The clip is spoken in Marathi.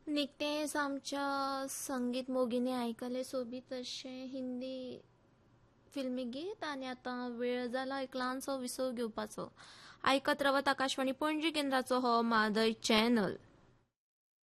निकतेच आमच्या संगीत मोगीने ऐकले सोबीत असे हिंदी फिल्मी गीत आणि आता वेळ जाला एक ल्हानसो विसव घेवपाचो. ऐकत रावत आकाशवाणी पणजी केंद्राचो हो मादय चॅनल.